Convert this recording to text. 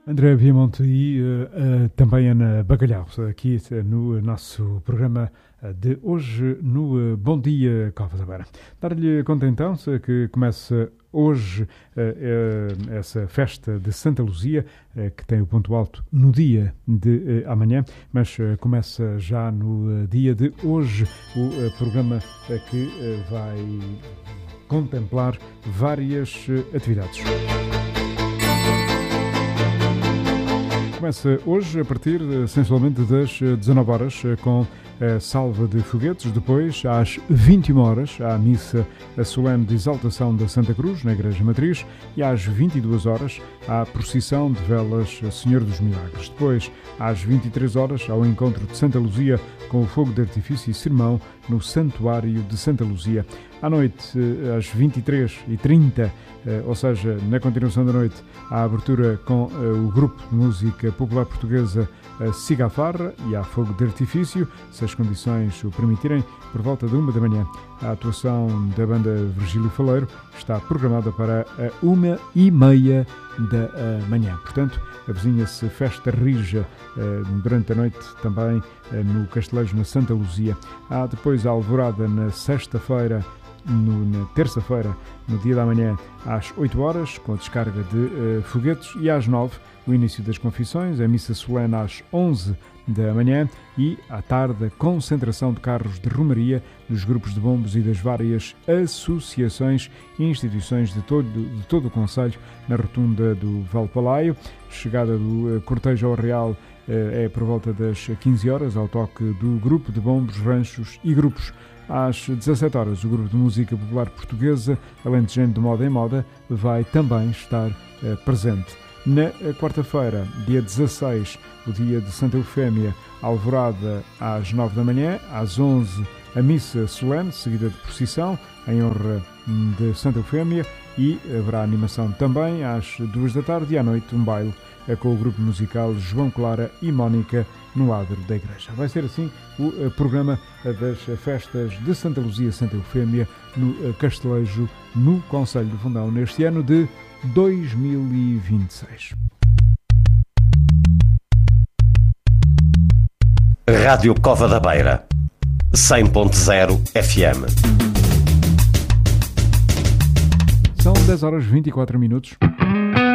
André Viamonte e também Ana Bacalhau, aqui no nosso programa de hoje, no Bom Dia Cova da Beira. Dar-lhe conta então que começa hoje essa festa de Santa Luzia, que tem o ponto alto no dia de amanhã, mas começa já no dia de hoje o programa que vai contemplar várias atividades. Começa hoje a partir, sensualmente, das 19 horas, com a salva de foguetes. Depois, às 21 horas, há a missa solene de exaltação da Santa Cruz, na Igreja Matriz, e às 22 horas, há a procissão de velas Senhor dos Milagres. Depois, às 23 horas, há o encontro de Santa Luzia com o fogo de artifício e sermão no Santuário de Santa Luzia. À noite, às 23h30, ou seja, na continuação da noite, há a abertura com o grupo de música popular portuguesa Cigafarra e há fogo de artifício, se as condições o permitirem, por volta de 1 da manhã. A atuação da banda Virgílio Faleiro está programada para 1h30 da manhã. Portanto, avizinha-se festa rija durante a noite também no Castelejo, na Santa Luzia. Há depois a alvorada na sexta-feira, na terça-feira, no dia da manhã, às 8 horas, com a descarga de foguetes, e às 9, o início das confissões, a missa solene às 11 da manhã e, à tarde, a concentração de carros de romaria dos grupos de bombos e das várias associações e instituições de todo o concelho na rotunda do Valpalaio. Chegada do cortejo ao Real é por volta das 15 horas, ao toque do grupo de bombos, ranchos e grupos. Às 17 horas, o grupo de música popular portuguesa, alentejano de moda em moda, vai também estar presente. Na quarta-feira, dia 16, o dia de Santa Eufémia, alvorada às 9 da manhã, às 11, a missa solene, seguida de procissão, em honra de Santa Eufémia, e haverá animação também às 2 da tarde e à noite um baile com o grupo musical João Clara e Mónica no adro da igreja. Vai ser assim o programa das festas de Santa Luzia, Santa Eufémia, no Castelejo, no Concelho do Fundão, neste ano de 2026. Rádio Cova da Beira, 100.0 FM. São 10 horas 24 minutos.